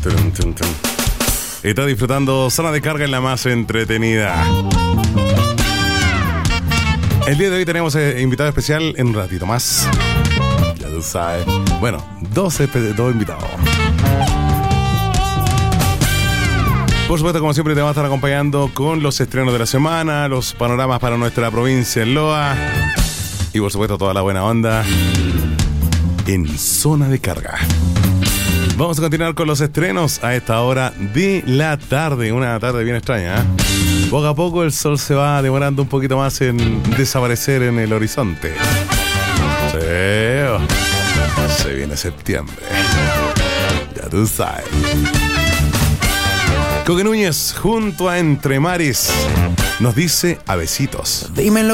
Tun, tun, tun. Está disfrutando Zona de Carga en la más entretenida. El día de hoy tenemos invitado especial en un ratito más. Ya tú sabes. Bueno, dos invitados. Por supuesto, como siempre, te vamos a estar acompañando con los estrenos de la semana, los panoramas para nuestra provincia en Loa y, por supuesto, toda la buena onda en Zona de Carga. Vamos a continuar con los estrenos a esta hora de la tarde. Una tarde bien extraña, ¿eh? Poco a poco el sol se va demorando un poquito más en desaparecer en el horizonte. Sí, se viene septiembre. Ya tú sabes. Coque Núñez junto a Entre Mares nos dice a besitos. Dímelo.